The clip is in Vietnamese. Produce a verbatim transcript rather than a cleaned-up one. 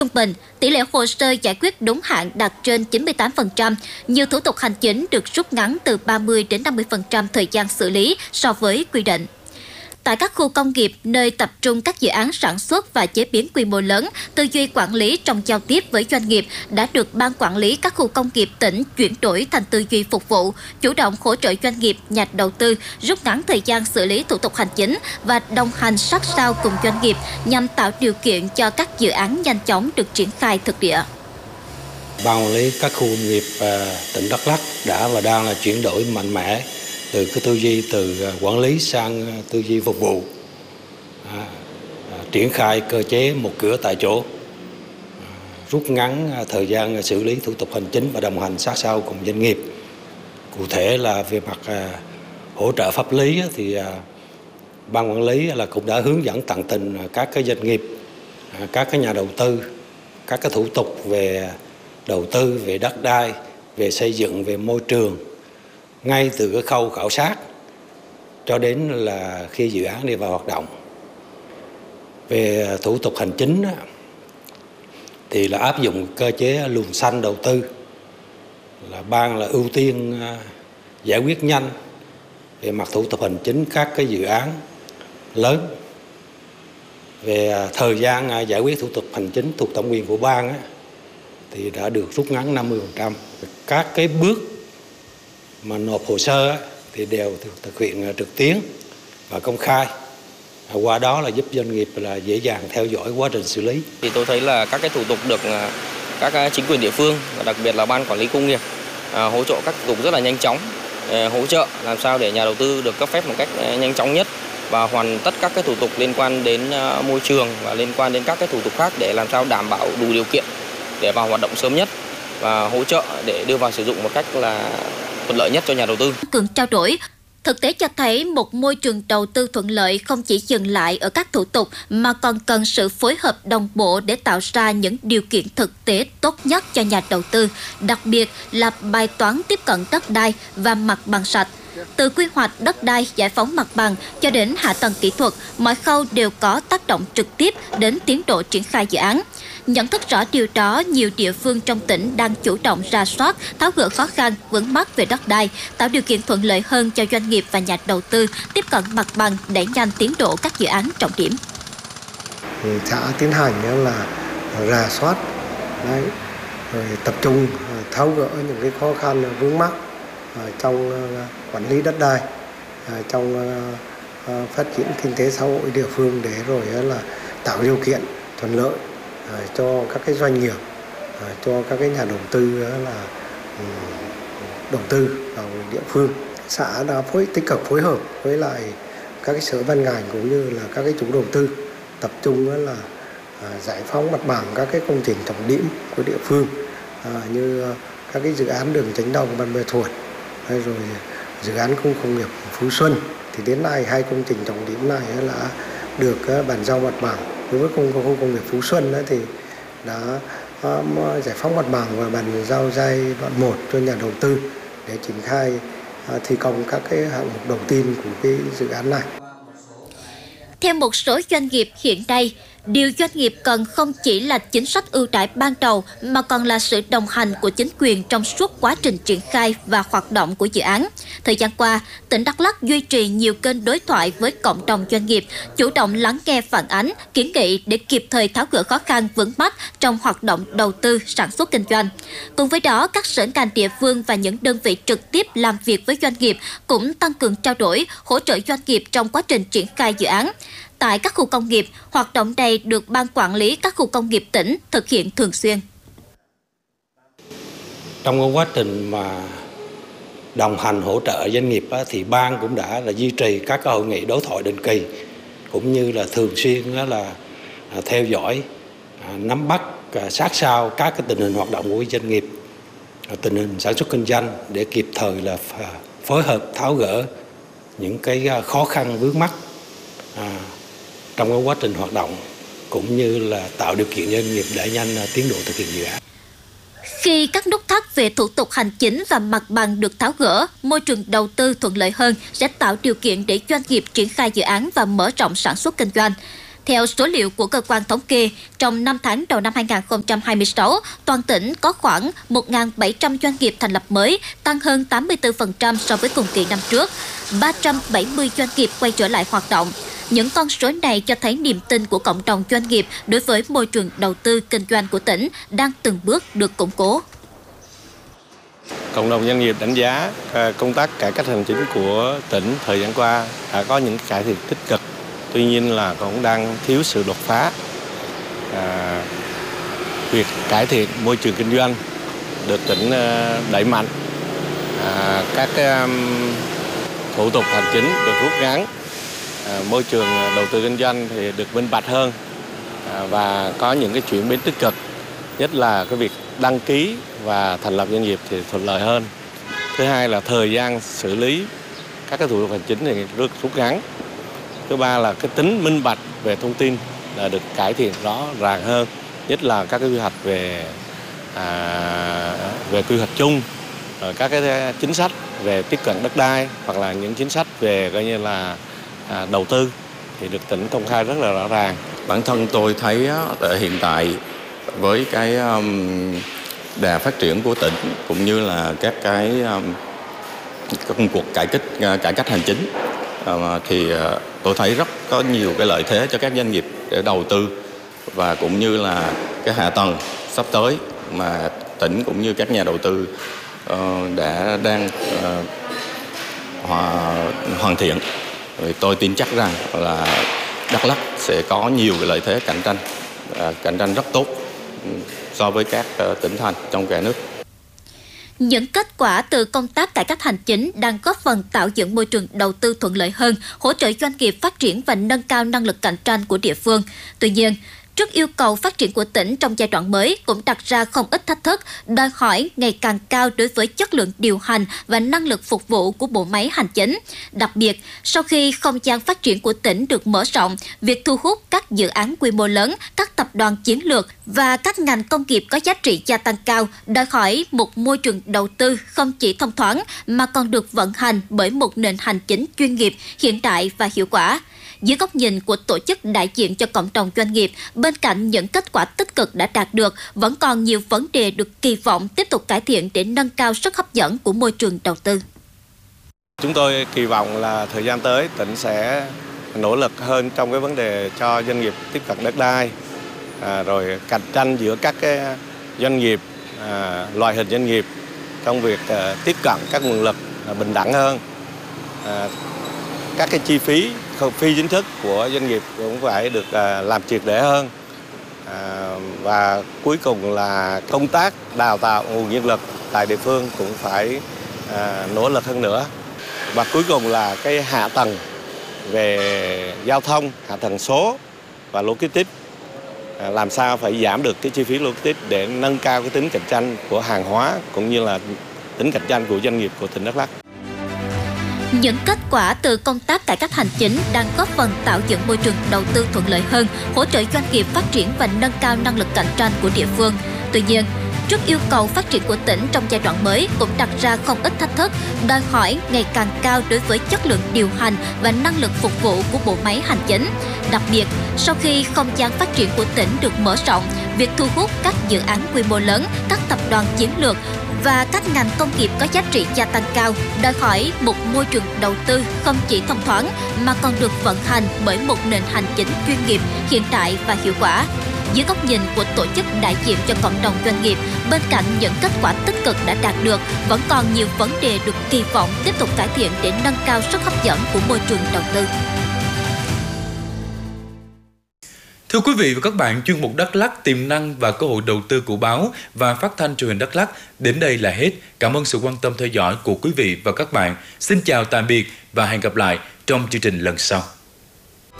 Trung bình, tỷ lệ hồ sơ giải quyết đúng hạn đạt trên chín mươi tám phần trăm, nhiều thủ tục hành chính được rút ngắn từ ba mươi đến năm mươi phần trăm thời gian xử lý so với quy định. Tại các khu công nghiệp, nơi tập trung các dự án sản xuất và chế biến quy mô lớn, tư duy quản lý trong giao tiếp với doanh nghiệp đã được Ban Quản lý các khu công nghiệp tỉnh chuyển đổi thành tư duy phục vụ, chủ động hỗ trợ doanh nghiệp, nhà đầu tư, rút ngắn thời gian xử lý thủ tục hành chính và đồng hành sát sao cùng doanh nghiệp nhằm tạo điều kiện cho các dự án nhanh chóng được triển khai thực địa. Ban Quản lý các khu công nghiệp tỉnh Đắk Lắk đã và đang là chuyển đổi mạnh mẽ từ cái tư duy từ quản lý sang tư duy phục vụ, à, à, triển khai cơ chế một cửa tại chỗ, à, rút ngắn thời gian xử lý thủ tục hành chính và đồng hành sát sao cùng doanh nghiệp. Cụ thể là về mặt à, hỗ trợ pháp lý thì à, Ban Quản lý là cũng đã hướng dẫn tận tình các cái doanh nghiệp, à, các cái nhà đầu tư, các cái thủ tục về đầu tư, về đất đai, về xây dựng, về môi trường, ngay từ cái khâu khảo sát cho đến là khi dự án đi vào hoạt động. Về thủ tục hành chính thì là áp dụng cơ chế luồng xanh đầu tư, là ban là ưu tiên giải quyết nhanh về mặt thủ tục hành chính các cái dự án lớn. Về thời gian giải quyết thủ tục hành chính thuộc thẩm quyền của ban thì đã được rút ngắn năm mươi phần trăm. Các cái bước mà nộp hồ sơ thì đều thực hiện trực tuyến và công khai. Qua đó là giúp doanh nghiệp là dễ dàng theo dõi quá trình xử lý. Thì tôi thấy là các cái thủ tục được các chính quyền địa phương và đặc biệt là Ban Quản lý công nghiệp hỗ trợ các thủ tục rất là nhanh chóng, hỗ trợ làm sao để nhà đầu tư được cấp phép một cách nhanh chóng nhất và hoàn tất các cái thủ tục liên quan đến môi trường và liên quan đến các cái thủ tục khác để làm sao đảm bảo đủ điều kiện để vào hoạt động sớm nhất và hỗ trợ để đưa vào sử dụng một cách là thuận lợi nhất cho nhà đầu tư. Cường trao đổi. Thực tế cho thấy một môi trường đầu tư thuận lợi không chỉ dừng lại ở các thủ tục mà còn cần sự phối hợp đồng bộ để tạo ra những điều kiện thực tế tốt nhất cho nhà đầu tư, đặc biệt là bài toán tiếp cận đất đai và mặt bằng sạch. Từ quy hoạch đất đai, giải phóng mặt bằng cho đến hạ tầng kỹ thuật, mọi khâu đều có tác động trực tiếp đến tiến độ triển khai dự án. Nhận thức rõ điều đó, nhiều địa phương trong tỉnh đang chủ động rà soát, tháo gỡ khó khăn, vướng mắc về đất đai, tạo điều kiện thuận lợi hơn cho doanh nghiệp và nhà đầu tư tiếp cận mặt bằng, đẩy nhanh tiến độ các dự án trọng điểm. Xã tiến hành là rà soát, đấy, rồi tập trung tháo gỡ những cái khó khăn vướng mắc trong quản lý đất đai, trong phát triển kinh tế xã hội địa phương để rồi là tạo điều kiện thuận lợi cho các cái doanh nghiệp, cho các cái nhà đầu tư là đầu tư vào địa phương. Xã đã phối tích cực phối hợp với lại các cái sở ban ngành cũng như là các cái chủ đầu tư tập trung là giải phóng mặt bằng các cái công trình trọng điểm của địa phương như các cái dự án đường Chánh Đồng, Ban Mê Thuột, rồi dự án khu công nghiệp Phú Xuân. Thì đến nay hai công trình trọng điểm này là được bàn giao mặt bằng. Đối với khu công nghiệp Phú Xuân thì đã giải phóng mặt bằng và bàn giao giai đoạn một cho nhà đầu tư để triển khai thi công các cái hạng mục đầu tiên của cái dự án này. Theo một số doanh nghiệp hiện nay, điều doanh nghiệp cần không chỉ là chính sách ưu đãi ban đầu mà còn là sự đồng hành của chính quyền trong suốt quá trình triển khai và hoạt động của dự án. Thời gian qua, tỉnh Đắk Lắk duy trì nhiều kênh đối thoại với cộng đồng doanh nghiệp, chủ động lắng nghe phản ánh, kiến nghị để kịp thời tháo gỡ khó khăn vướng mắc trong hoạt động đầu tư, sản xuất kinh doanh. Cùng với đó, các sở ngành địa phương và những đơn vị trực tiếp làm việc với doanh nghiệp cũng tăng cường trao đổi, hỗ trợ doanh nghiệp trong quá trình triển khai dự án. Tại các khu công nghiệp, hoạt động này được Ban Quản lý các khu công nghiệp tỉnh thực hiện thường xuyên. Trong quá trình mà đồng hành hỗ trợ doanh nghiệp thì ban cũng đã là duy trì các hội nghị đối thoại định kỳ cũng như là thường xuyên là theo dõi, nắm bắt sát sao các cái tình hình hoạt động của doanh nghiệp, tình hình sản xuất kinh doanh để kịp thời là phối hợp tháo gỡ những cái khó khăn vướng mắc à, trong cái quá trình hoạt động cũng như là tạo điều kiện doanh nghiệp đẩy nhanh tiến độ thực hiện dự án. Khi các nút thắt về thủ tục hành chính và mặt bằng được tháo gỡ, môi trường đầu tư thuận lợi hơn sẽ tạo điều kiện để doanh nghiệp triển khai dự án và mở rộng sản xuất kinh doanh. Theo số liệu của cơ quan thống kê, trong năm tháng đầu năm hai nghìn không trăm hai mươi sáu, toàn tỉnh có khoảng một nghìn bảy trăm doanh nghiệp thành lập mới, tăng hơn tám mươi tư phần trăm so với cùng kỳ năm trước. ba trăm bảy mươi doanh nghiệp quay trở lại hoạt động. Những con số này cho thấy niềm tin của cộng đồng doanh nghiệp đối với môi trường đầu tư kinh doanh của tỉnh đang từng bước được củng cố. Cộng đồng doanh nghiệp đánh giá công tác cải cách hành chính của tỉnh thời gian qua đã có những cải thiện tích cực, tuy nhiên là cũng đang thiếu sự đột phá. À, việc cải thiện môi trường kinh doanh được tỉnh đẩy mạnh, à, các um, thủ tục hành chính được rút ngắn, à, môi trường đầu tư kinh doanh thì được minh bạch hơn, à, và có những cái chuyển biến tích cực, nhất là cái việc đăng ký và thành lập doanh nghiệp thì thuận lợi hơn. Thứ hai là thời gian xử lý các cái thủ tục hành chính thì được rút ngắn. Thứ ba là cái tính minh bạch về thông tin là được cải thiện rõ ràng hơn, nhất là các cái quy hoạch về à, về quy hoạch chung, rồi các cái chính sách về tiếp cận đất đai hoặc là những chính sách về coi như là à, đầu tư thì được tỉnh công khai rất là rõ ràng. Bản thân tôi thấy hiện tại với cái đà phát triển của tỉnh cũng như là các cái công cuộc cải cách cải cách hành chính thì tôi thấy rất có nhiều cái lợi thế cho các doanh nghiệp để đầu tư, và cũng như là cái hạ tầng sắp tới mà tỉnh cũng như các nhà đầu tư đã đang hoàn thiện. Tôi tin chắc rằng là Đắk Lắk sẽ có nhiều cái lợi thế cạnh tranh cạnh tranh rất tốt so với các tỉnh thành trong cả nước. Những kết quả từ công tác cải cách hành chính đang góp phần tạo dựng môi trường đầu tư thuận lợi hơn, hỗ trợ doanh nghiệp phát triển và nâng cao năng lực cạnh tranh của địa phương. Tuy nhiên, trước yêu cầu phát triển của tỉnh trong giai đoạn mới cũng đặt ra không ít thách thức, đòi hỏi ngày càng cao đối với chất lượng điều hành và năng lực phục vụ của bộ máy hành chính. Đặc biệt, sau khi không gian phát triển của tỉnh được mở rộng, việc thu hút các dự án quy mô lớn, các tập đoàn chiến lược và các ngành công nghiệp có giá trị gia tăng cao, đòi hỏi một môi trường đầu tư không chỉ thông thoáng mà còn được vận hành bởi một nền hành chính chuyên nghiệp, hiện đại và hiệu quả. Dưới góc nhìn của tổ chức đại diện cho cộng đồng doanh nghiệp, bên cạnh những kết quả tích cực đã đạt được, vẫn còn nhiều vấn đề được kỳ vọng tiếp tục cải thiện để nâng cao sức hấp dẫn của môi trường đầu tư. Chúng tôi kỳ vọng là thời gian tới tỉnh sẽ nỗ lực hơn trong cái vấn đề cho doanh nghiệp tiếp cận đất đai, à, rồi cạnh tranh giữa các cái doanh nghiệp, à, loại hình doanh nghiệp trong việc à, tiếp cận các nguồn lực à, bình đẳng hơn. À, các cái chi phí phi chính thức của doanh nghiệp cũng phải được uh, làm triệt để hơn, à, và cuối cùng là công tác đào tạo nguồn nhân lực tại địa phương cũng phải uh, nỗ lực hơn nữa, và cuối cùng là cái hạ tầng về giao thông, hạ tầng số và logistics, à, làm sao phải giảm được cái chi phí logistics để nâng cao cái tính cạnh tranh của hàng hóa cũng như là tính cạnh tranh của doanh nghiệp của tỉnh Đắk Lắk. Những kết quả từ công tác cải cách hành chính đang góp phần tạo dựng môi trường đầu tư thuận lợi hơn, hỗ trợ doanh nghiệp phát triển và nâng cao năng lực cạnh tranh của địa phương. Tuy nhiên, trước yêu cầu phát triển của tỉnh trong giai đoạn mới cũng đặt ra không ít thách thức, đòi hỏi ngày càng cao đối với chất lượng điều hành và năng lực phục vụ của bộ máy hành chính. Đặc biệt, sau khi không gian phát triển của tỉnh được mở rộng, việc thu hút các dự án quy mô lớn, các tập đoàn chiến lược và các ngành công nghiệp có giá trị gia tăng cao, đòi hỏi một môi trường đầu tư không chỉ thông thoáng mà còn được vận hành bởi một nền hành chính chuyên nghiệp, hiện đại và hiệu quả. Dưới góc nhìn của tổ chức đại diện cho cộng đồng doanh nghiệp, bên cạnh những kết quả tích cực đã đạt được, vẫn còn nhiều vấn đề được kỳ vọng tiếp tục cải thiện để nâng cao sức hấp dẫn của môi trường đầu tư. Thưa quý vị và các bạn, chuyên mục Đắk Lắk tiềm năng và cơ hội đầu tư của báo và phát thanh truyền hình Đắk Lắk đến đây là hết. Cảm ơn sự quan tâm theo dõi của quý vị và các bạn. Xin chào tạm biệt và hẹn gặp lại trong chương trình lần sau.